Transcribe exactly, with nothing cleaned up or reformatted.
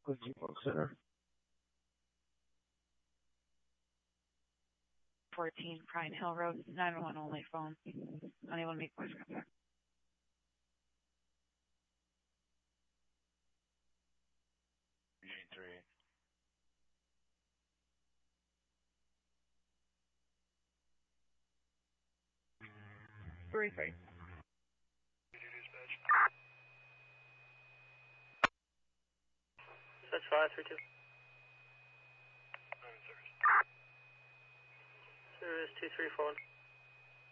Good Depot Center. fourteen Pine Hill Road, nine one one only phone. Unable to make voice contact. three. Three three. That's five three two. Service two three four.